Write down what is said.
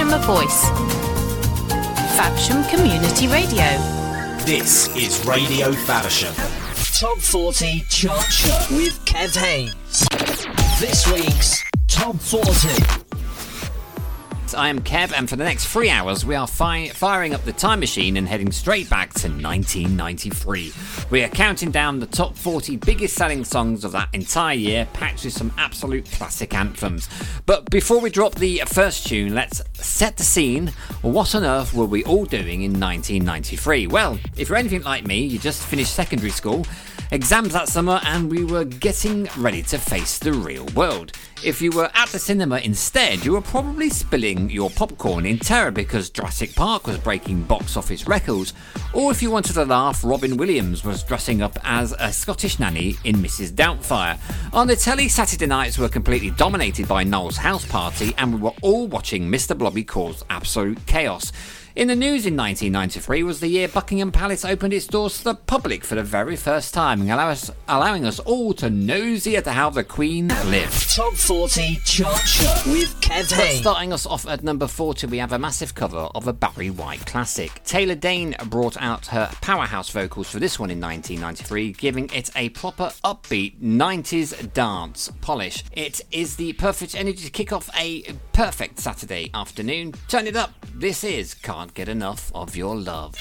from a voice. Faversham Community Radio. This is Radio Faversham. Top 40 Chart Show with Kev Hayes. This week's Top 40. I am Kev, and for the next 3 hours we are firing up the time machine and heading straight back to 1993. We are counting down the top 40 biggest selling songs of that entire year, packed with some absolute classic anthems. But before we drop the first tune, let's set the scene. What on earth were we all doing in 1993? Well, if you're anything like me, you just finished secondary school, exams that summer, and we were getting ready to face the real world. If you were at the cinema instead, you were probably spilling your popcorn in terror because Jurassic Park was breaking box office records, or if you wanted to laugh, Robin Williams was dressing up as a Scottish nanny in Mrs. Doubtfire. On the telly, Saturday nights were completely dominated by Noel's house party, and we were all watching Mr. Blobby cause absolute chaos. In the news in 1993 was the year Buckingham Palace opened its doors to the public for the very first time, allowing us all to nosy at how the Queen lived. Top 40 Chart Show with Kev Hayes. Starting us off at number 40, we have a massive cover of a Barry White classic. Taylor Dayne brought out her powerhouse vocals for this one in 1993, giving it a proper upbeat 90s dance polish. It is the perfect energy to kick off a perfect Saturday afternoon. Turn it up. This is Can't Get Enough of Your Love.